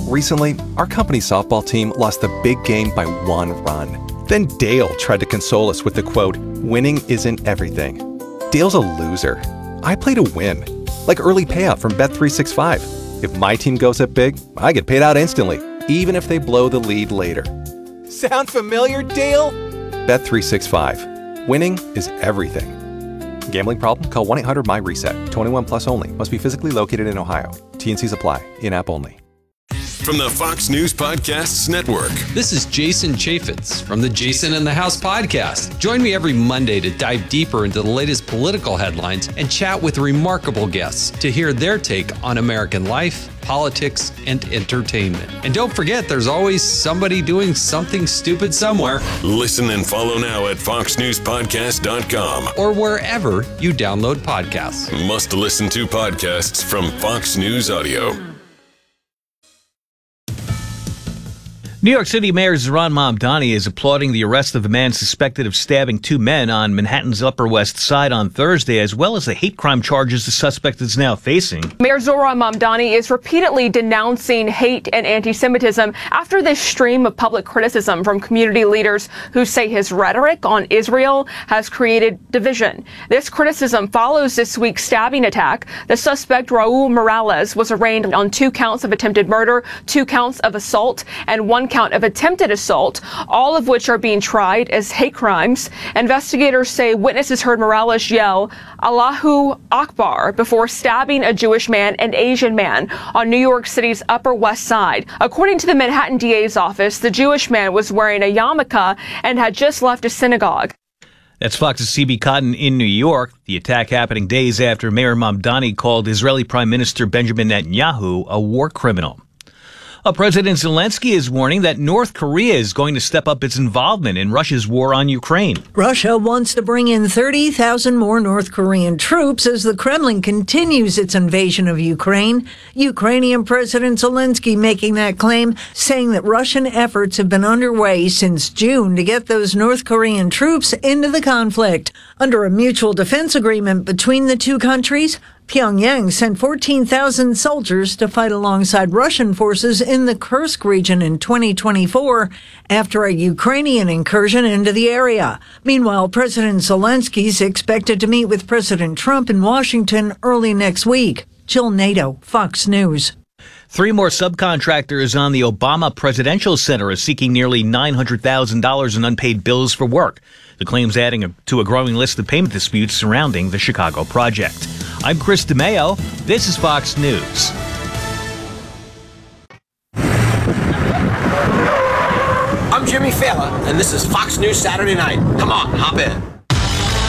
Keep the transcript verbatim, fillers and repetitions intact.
Recently, our company softball team lost the big game by one run. Then Dale tried to console us with the quote, "Winning isn't everything." Dale's a loser. I play to win. Like early payout from Bet three sixty-five. If my team goes up big, I get paid out instantly, even if they blow the lead later. Sound familiar, Dale? Bet three sixty-five. Winning is everything. Gambling problem? Call one eight hundred M Y reset. twenty-one plus only. Must be physically located in Ohio. T N Cs apply. In-app only. From the Fox News Podcasts Network. This is Jason Chaffetz from the Jason in the House podcast. Join me every Monday to dive deeper into the latest political headlines and chat with remarkable guests to hear their take on American life, politics, and entertainment. And don't forget, there's always somebody doing something stupid somewhere. Listen and follow now at fox news podcast dot com or wherever you download podcasts. Must listen to podcasts from Fox News Audio. New York City Mayor Zohran Mamdani is applauding the arrest of a man suspected of stabbing two men on Manhattan's Upper West Side on Thursday, as well as the hate crime charges the suspect is now facing. Mayor Zohran Mamdani is repeatedly denouncing hate and anti-Semitism after this stream of public criticism from community leaders who say his rhetoric on Israel has created division. This criticism follows this week's stabbing attack. The suspect, Raul Morales, was arraigned on two counts of attempted murder, two counts of assault, and one count of attempted assault, all of which are being tried as hate crimes. Investigators say witnesses heard Morales yell, "Allahu Akbar," before stabbing a Jewish man and Asian man on New York City's Upper West Side. According to the Manhattan D A's office, the Jewish man was wearing a yarmulke and had just left a synagogue. That's Fox's C B Cotton in New York. The attack happening days after Mayor Mamdani called Israeli Prime Minister Benjamin Netanyahu a war criminal. Uh, President Zelensky is warning that North Korea is going to step up its involvement in Russia's war on Ukraine. Russia wants to bring in thirty thousand more North Korean troops as the Kremlin continues its invasion of Ukraine. Ukrainian President Zelensky making that claim, saying that Russian efforts have been underway since June to get those North Korean troops into the conflict. Under a mutual defense agreement between the two countries, Pyongyang sent fourteen thousand soldiers to fight alongside Russian forces in the Kursk region in twenty twenty-four after a Ukrainian incursion into the area. Meanwhile, President Zelensky is expected to meet with President Trump in Washington early next week. Jill Nato, Fox News. Three more subcontractors on the Obama Presidential Center are seeking nearly nine hundred thousand dollars in unpaid bills for work. The claims adding to a growing list of payment disputes surrounding the Chicago project. I'm Chris DeMeo. This is Fox News. I'm Jimmy Fallon, and this is Fox News Saturday Night. Come on, hop in.